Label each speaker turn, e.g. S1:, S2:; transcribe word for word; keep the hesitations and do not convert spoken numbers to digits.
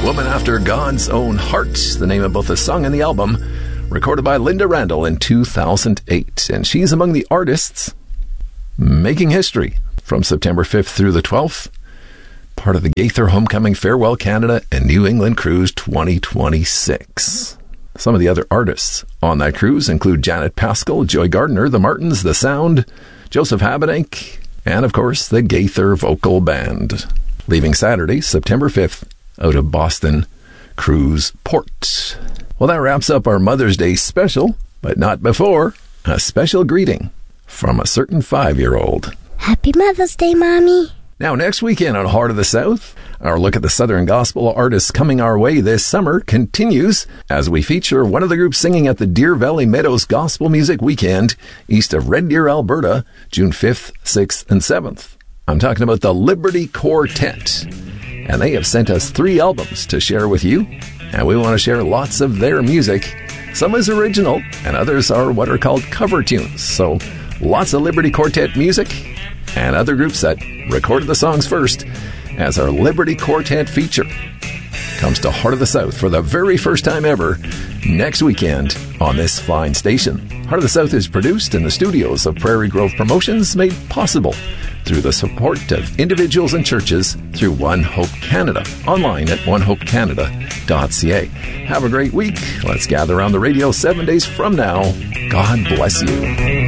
S1: Woman After God's Own Heart, the name of both the song and the album, recorded by Linda Randall in two thousand eight. And she's among the artists making history from September fifth through the twelfth, part of the Gaither Homecoming Farewell Canada and New England Cruise twenty twenty-six. Some of the other artists on that cruise include Janet Paschal, Joy Gardner, The Martins, The Sound, Joseph Habedank, and of course the Gaither Vocal Band. Leaving Saturday, September fifth, out of Boston Cruise Port. Well, that wraps up our Mother's Day special, but not before a special greeting from a certain five-year-old.
S2: Happy Mother's Day, Mommy.
S1: Now, next weekend on Heart of the South, our look at the Southern Gospel artists coming our way this summer continues as we feature one of the groups singing at the Deer Valley Meadows Gospel Music Weekend east of Red Deer, Alberta, June fifth, sixth, and seventh. I'm talking about the Liberty Quartet, and they have sent us three albums to share with you, and we want to share lots of their music. Some is original, and others are what are called cover tunes. So, lots of Liberty Quartet music, and other groups that recorded the songs first as our Liberty Quartet feature comes to Heart of the South for the very first time ever next weekend on this fine station. Heart of the South is produced in the studios of Prairie Grove Promotions, made possible through the support of individuals and churches through One Hope Canada, online at one hope canada dot c a. Have a great week. Let's gather around the radio seven days from now. God bless you.